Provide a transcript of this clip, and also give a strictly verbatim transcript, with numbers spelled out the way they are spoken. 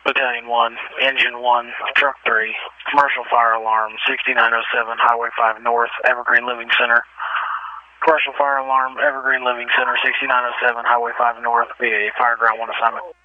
Battalion one, Engine one, Truck three, Commercial Fire Alarm, sixty-nine oh seven, Highway five North, Evergreen Living Center. Commercial Fire Alarm, Evergreen Living Center, sixty-nine oh seven, Highway five North, V A Fire Ground one assignment.